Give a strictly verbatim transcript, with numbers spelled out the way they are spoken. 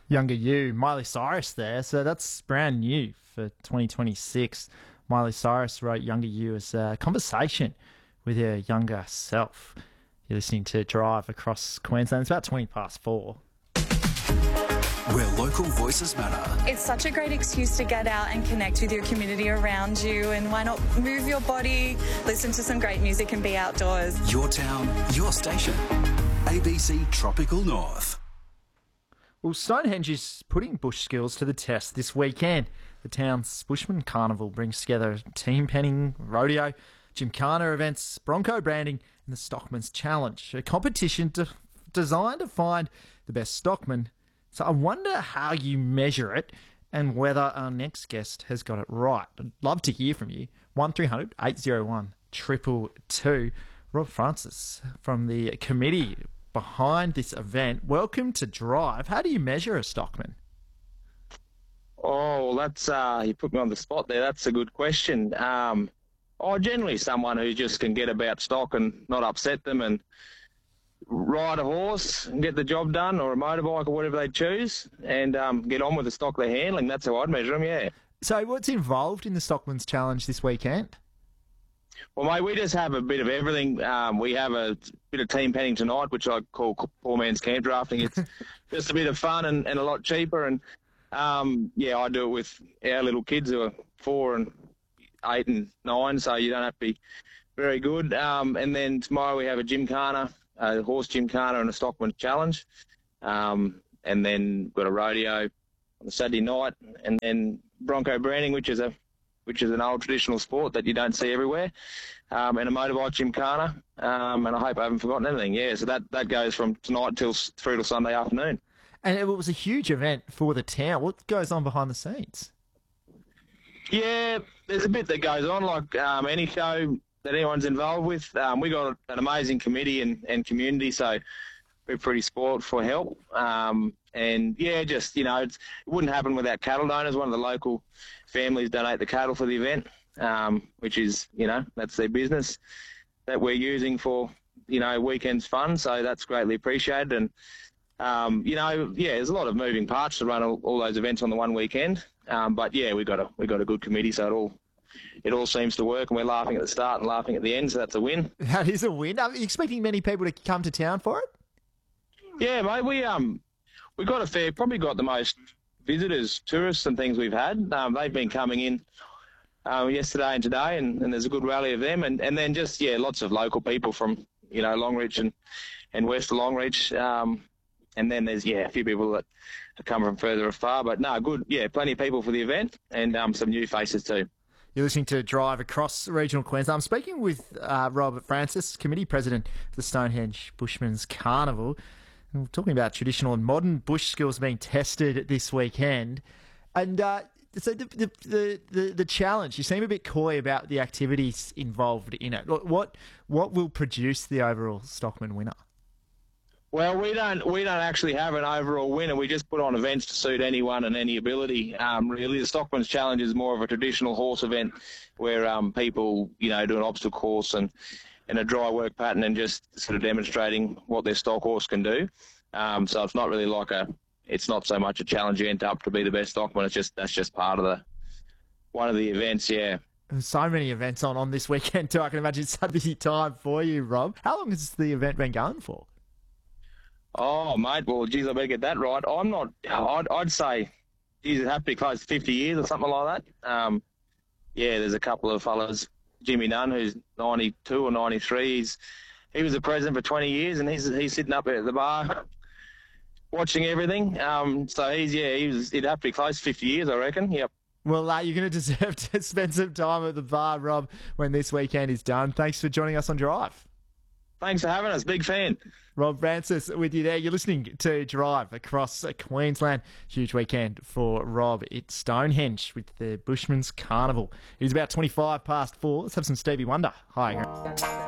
Younger You, Miley Cyrus there. So that's brand new for twenty twenty-six. Miley Cyrus wrote Younger You as a conversation with her younger self. You're listening to Drive across Queensland. It's about twenty past four. Where local voices matter. It's such a great excuse to get out and connect with your community around you, and why not move your body, listen to some great music and be outdoors. Your town, your station. A B C Tropical North. Well, Stonehenge is putting bush skills to the test this weekend. The town's Bushman Carnival brings together team penning, rodeo, gymkhana events, bronco branding and the Stockman's Challenge, a competition to, designed to find the best stockman. So I wonder how you measure it and whether our next guest has got it right. I'd love to hear from you. one three hundred eight oh one two two two. Rob Francis from the committee behind this event. Welcome to Drive. How do you measure a stockman? Oh, well, that's uh, you put me on the spot there. That's a good question. Um, oh, generally someone who just can get about stock and not upset them and ride a horse and get the job done, or a motorbike or whatever they choose, and um, get on with the stock they're handling. That's how I'd measure them, yeah. So what's involved in the Stockman's Challenge this weekend? Well, mate, we just have a bit of everything. Um, we have a bit of team penning tonight, which I call poor man's camp drafting. It's just a bit of fun and, and a lot cheaper. And, um, yeah, I do it with our little kids who are four and eight and nine, so you don't have to be very good. Um, and then tomorrow we have a gymkhana, a horse gymkhana and a Stockman's Challenge. Um, and then we've got a rodeo on the Saturday night, and then bronco branding, which is a which is an old traditional sport that you don't see everywhere, um, and a motorbike gymkhana, um, and I hope I haven't forgotten anything. Yeah, so that, that goes from tonight till through till Sunday afternoon. And it was a huge event for the town. What goes on behind the scenes? Yeah, there's a bit that goes on, like um, any show that anyone's involved with. Um, we got an amazing committee and, and community, so we're pretty spoilt for help. Um, and, yeah, just, you know, it's, it wouldn't happen without cattle donors. One of the local families donate the cattle for the event, um, which is, you know, that's their business that we're using for, you know, weekends fun. So that's greatly appreciated. And, um, you know, yeah, there's a lot of moving parts to run all, all those events on the one weekend. Um, but, yeah, we got a we got a good committee, so it all it all seems to work, and we're laughing at the start and laughing at the end, so that's a win. That is a win. Are you expecting many people to come to town for it? Yeah, mate, we um we got a fair, probably got the most visitors, tourists and things we've had. Um, they've been coming in um, yesterday and today, and, and there's a good rally of them, and, and then just yeah, lots of local people from you know Longreach and and west of Longreach, um, and then there's yeah a few people that come from further afar. But no, good, yeah, plenty of people for the event, and um, some new faces too. You're listening to Drive across regional Queensland. I'm speaking with uh, Rob Francis, Committee President of the Stonehenge Bushman's Carnival. And we're talking about traditional and modern bush skills being tested this weekend. And uh, so the, the, the, the, the challenge, you seem a bit coy about the activities involved in it. What, what will produce the overall Stockman winner? Well, we don't we don't actually have an overall winner. We just put on events to suit anyone and any ability. Um, really, the Stockman's Challenge is more of a traditional horse event where um, people, you know, do an obstacle course and, and a dry work pattern and just sort of demonstrating what their stock horse can do. Um, so it's not really like a, it's not so much a challenge you end up to be the best stockman. It's just that's just part of the one of the events. Yeah. There's so many events on on this weekend too. I can imagine it's a busy time for you, Rob. How long has the event been going for? Oh, mate, well, geez, I better get that right. I'm not, I'd, I'd say, geez, it'd have to be close to fifty years or something like that. Um, yeah, there's a couple of fellas, Jimmy Nunn, who's ninety-two or ninety-three. He's, he was the president for twenty years, and he's he's sitting up at the bar watching everything. Um, so he's, yeah, he was, it'd have to be close to fifty years, I reckon. Yep. Well, uh, you're going to deserve to spend some time at the bar, Rob, when this weekend is done. Thanks for joining us on Drive. Thanks for having us. Big fan. Rob Francis with you there. You're listening to Drive across Queensland. Huge weekend for Rob. It's Stonehenge with the Bushman's Carnival. It is about twenty-five past four. Let's have some Stevie Wonder. Hi.